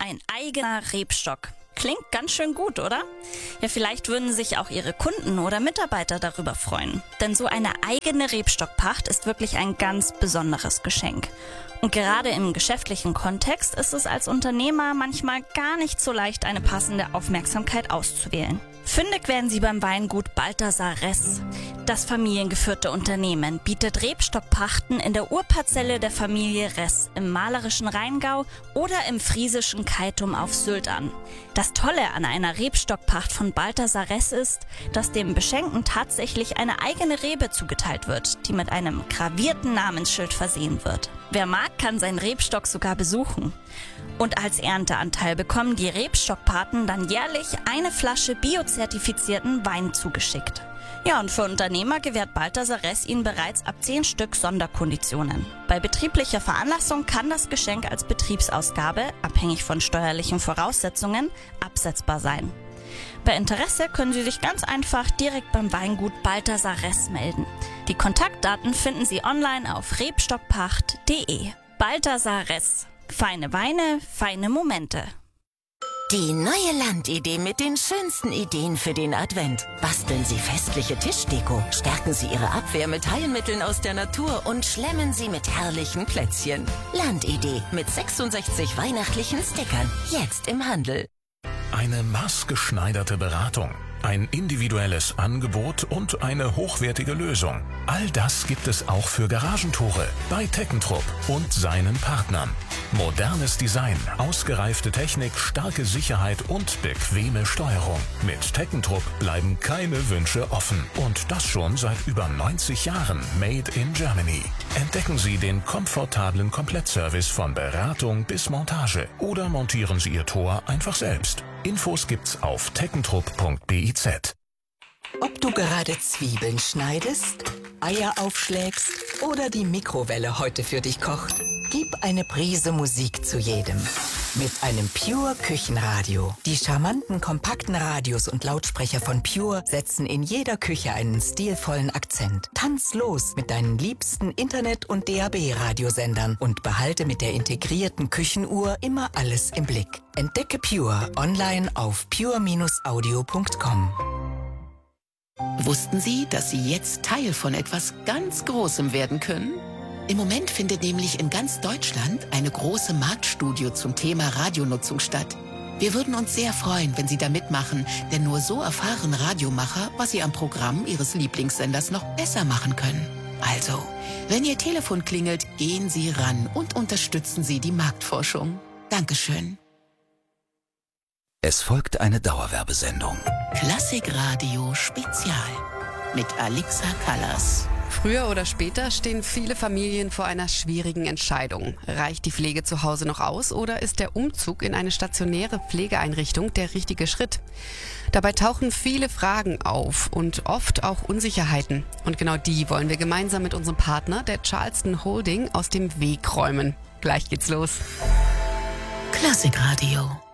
Ein eigener Rebstock. Klingt ganz schön gut, oder? Ja, vielleicht würden sich auch Ihre Kunden oder Mitarbeiter darüber freuen. Denn so eine eigene Rebstockpacht ist wirklich ein ganz besonderes Geschenk. Und gerade im geschäftlichen Kontext ist es als Unternehmer manchmal gar nicht so leicht, eine passende Aufmerksamkeit auszuwählen. Fündig werden Sie beim Weingut Balthasar Ress. Das familiengeführte Unternehmen bietet Rebstockpachten in der Urparzelle der Familie Ress im malerischen Rheingau oder im friesischen Keitum auf Sylt an. Das Tolle an einer Rebstockpacht von Balthasar Ress ist, dass dem Beschenkten tatsächlich eine eigene Rebe zugeteilt wird, die mit einem gravierten Namensschild versehen wird. Wer mag, kann seinen Rebstock sogar besuchen. Und als Ernteanteil bekommen die Rebstockpaten dann jährlich eine Flasche biozertifizierten Wein zugeschickt. Ja, und für Unternehmer gewährt Balthasar Ress ihnen bereits ab 10 Stück Sonderkonditionen. Bei betrieblicher Veranlassung kann das Geschenk als Betriebsausgabe, abhängig von steuerlichen Voraussetzungen, absetzbar sein. Bei Interesse können Sie sich ganz einfach direkt beim Weingut Balthasar Ress melden. Die Kontaktdaten finden Sie online auf rebstockpacht.de. Balthasar Ress. Feine Weine, feine Momente. Die neue Landidee mit den schönsten Ideen für den Advent. Basteln Sie festliche Tischdeko, stärken Sie Ihre Abwehr mit Heilmitteln aus der Natur und schlemmen Sie mit herrlichen Plätzchen. Landidee mit 66 weihnachtlichen Stickern. Jetzt im Handel. Eine maßgeschneiderte Beratung, ein individuelles Angebot und eine hochwertige Lösung. All das gibt es auch für Garagentore bei Teckentrupp und seinen Partnern. Modernes Design, ausgereifte Technik, starke Sicherheit und bequeme Steuerung. Mit Teckentrupp bleiben keine Wünsche offen. Und das schon seit über 90 Jahren. Made in Germany. Entdecken Sie den komfortablen Komplettservice von Beratung bis Montage. Oder montieren Sie Ihr Tor einfach selbst. Infos gibt's auf teckentrupp.biz. Ob du gerade Zwiebeln schneidest, Eier aufschlägst oder die Mikrowelle heute für dich kocht, gib eine Prise Musik zu jedem. Mit einem Pure Küchenradio. Die charmanten, kompakten Radios und Lautsprecher von Pure setzen in jeder Küche einen stilvollen Akzent. Tanz los mit deinen liebsten Internet- und DAB-Radiosendern und behalte mit der integrierten Küchenuhr immer alles im Blick. Entdecke Pure online auf pure-audio.com. Wussten Sie, dass Sie jetzt Teil von etwas ganz Großem werden können? Im Moment findet nämlich in ganz Deutschland eine große Marktstudie zum Thema Radionutzung statt. Wir würden uns sehr freuen, wenn Sie da mitmachen, denn nur so erfahren Radiomacher, was sie am Programm Ihres Lieblingssenders noch besser machen können. Also, wenn Ihr Telefon klingelt, gehen Sie ran und unterstützen Sie die Marktforschung. Dankeschön. Es folgt eine Dauerwerbesendung. Klassikradio Spezial mit Alexa Callas. Früher oder später stehen viele Familien vor einer schwierigen Entscheidung. Reicht die Pflege zu Hause noch aus oder ist der Umzug in eine stationäre Pflegeeinrichtung der richtige Schritt? Dabei tauchen viele Fragen auf und oft auch Unsicherheiten. Und genau die wollen wir gemeinsam mit unserem Partner, der Charleston Holding, aus dem Weg räumen. Gleich geht's los. Klassikradio.